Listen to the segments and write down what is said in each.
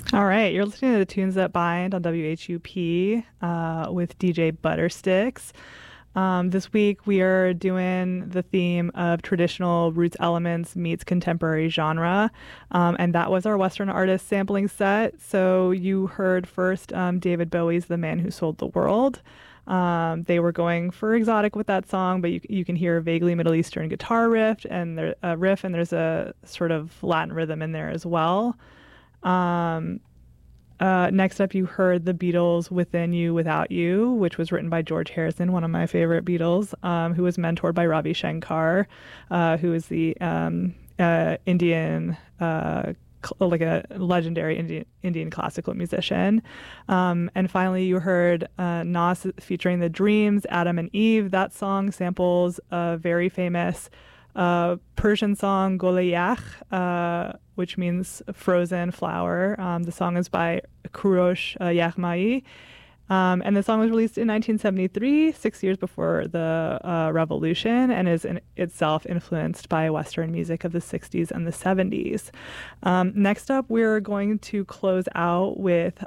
All right, you're listening to the Tunes That Bind on WHUP with DJ Buttersticks. This week we are doing the theme of traditional roots elements meets contemporary genre, and that was our Western artist sampling set. So you heard first David Bowie's "The Man Who Sold the World." They were going for exotic with that song, but you can hear a vaguely Middle Eastern guitar riff, and there's a sort of Latin rhythm in there as well. Um, Next up, you heard the Beatles' "Within You, Without You," which was written by George Harrison, one of my favorite Beatles, who was mentored by Ravi Shankar, who is the Indian, like a legendary Indian classical musician. And finally, you heard Nas featuring the Dreams, Adam and Eve. That song samples a very famous Persian song Golayach, which means frozen flower. The song is by Kurosh Yaghmai. And the song was released in 1973, 6 years before the revolution, and is itself influenced by Western music of the 60s and the 70s. Next up, we're going to close out with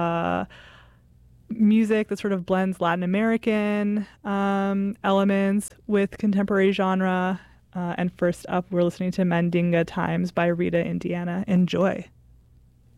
music that sort of blends Latin American elements with contemporary genre. And first up, we're listening to Mandinga Times by Rita Indiana. Enjoy.